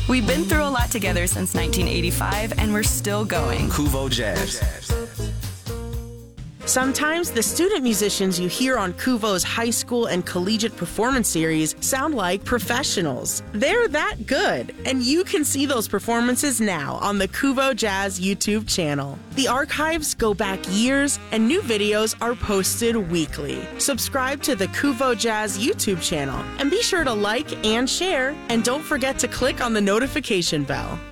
We've been through a lot together since 1985, and we're still going. Kuvo Jazz. Sometimes the student musicians you hear on Kuvo's high school and collegiate performance series sound like professionals. They're that good, and you can see those performances now on the Kuvo Jazz YouTube channel. The archives go back years, and new videos are posted weekly. Subscribe to the Kuvo Jazz YouTube channel, and be sure to like and share, and don't forget to click on the notification bell.